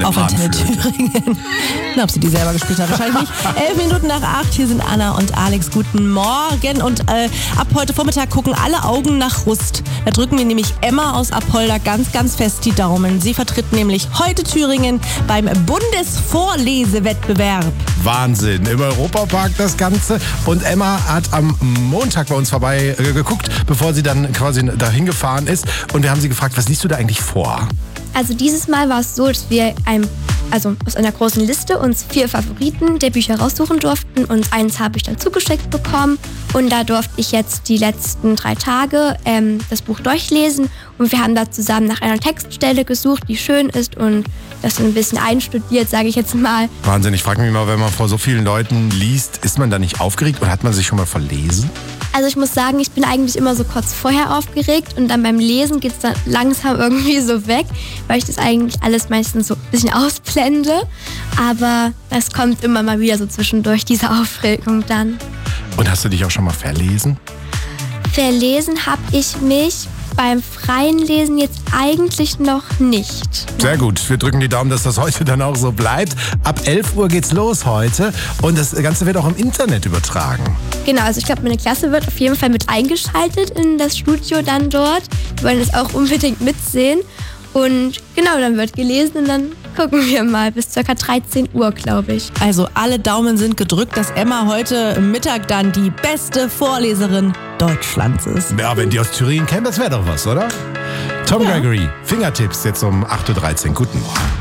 auf Antenne Thüringen. Na, ob sie die selber gespielt hat, wahrscheinlich nicht. 11 Minuten nach 8, hier sind Anna und Alex. Guten Morgen. Und ab heute Vormittag gucken alle Augen nach Rust. Da drücken wir nämlich Emma aus Apolda ganz, ganz fest die Daumen. Sie vertritt nämlich heute Thüringen beim Bundesvorlesewettbewerb. Wahnsinn. Im Europapark das Ganze. Und Emma hat am Montag bei uns vorbei geguckt, bevor sie dann quasi dahin gefahren ist. Und wir haben sie gefragt, was liest du da eigentlich vor? Also dieses Mal war es so, dass wir aus einer großen Liste uns 4 Favoriten der Bücher raussuchen durften und eins habe ich dann zugeschickt bekommen und da durfte ich jetzt die letzten 3 Tage das Buch durchlesen und wir haben da zusammen nach einer Textstelle gesucht, die schön ist und das ein bisschen einstudiert, sage ich jetzt mal. Wahnsinn, ich frage mich mal, wenn man vor so vielen Leuten liest, ist man da nicht aufgeregt oder hat man sich schon mal verlesen? Also ich muss sagen, ich bin eigentlich immer so kurz vorher aufgeregt und dann beim Lesen geht es dann langsam irgendwie so weg, weil ich das eigentlich alles meistens so ein bisschen ausblende. Aber es kommt immer mal wieder so zwischendurch, diese Aufregung dann. Und hast du dich auch schon mal verlesen? Verlesen habe ich mich beim freien Lesen jetzt eigentlich noch nicht. Sehr gut. Wir drücken die Daumen, dass das heute dann auch so bleibt. Ab 11 Uhr geht's los heute und das Ganze wird auch im Internet übertragen. Genau, also ich glaube, meine Klasse wird auf jeden Fall mit eingeschaltet in das Studio dann dort. Wir wollen das auch unbedingt mitsehen. Und genau, dann wird gelesen und dann gucken wir mal bis ca. 13 Uhr, glaube ich. Also alle Daumen sind gedrückt, dass Emma heute Mittag dann die beste Vorleserin Deutschlands ist. Ja, wenn die aus Thüringen kämen, das wäre doch was, oder? Tom Gregory, Fingertips jetzt um 8.13 Uhr. Guten Morgen.